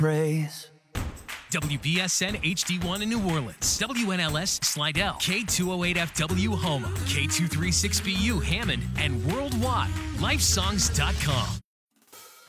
praise. WBSN HD1 in New Orleans, WNLS Slidell, K208FW Houma, K236BU Hammond, and worldwide, lifesongs.com.